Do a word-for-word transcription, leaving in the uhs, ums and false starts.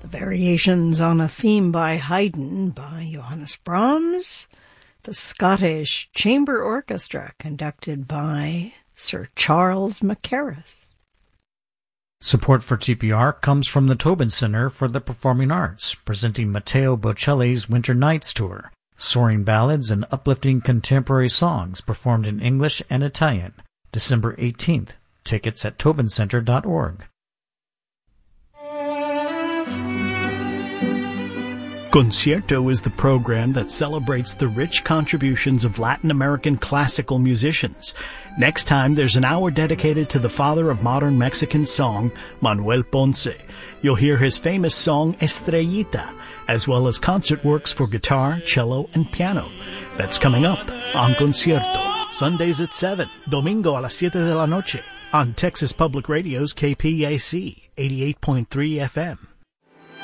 The Variations on a Theme by Haydn by Johannes Brahms. The Scottish Chamber Orchestra conducted by Sir Charles Mackerras. Support for T P R comes from the Tobin Center for the Performing Arts, presenting Matteo Bocelli's Winter Nights Tour, soaring ballads and uplifting contemporary songs performed in English and Italian, December eighteenth. Tickets at tobin center dot org. Concierto is the program that celebrates the rich contributions of Latin American classical musicians. Next time, there's an hour dedicated to the father of modern Mexican song, Manuel Ponce. You'll hear his famous song, Estrellita, as well as concert works for guitar, cello, and piano. That's coming up on Concierto. Sundays at seven, Domingo a las siete de la noche, on Texas Public Radio's K P A C eighty-eight point three F M.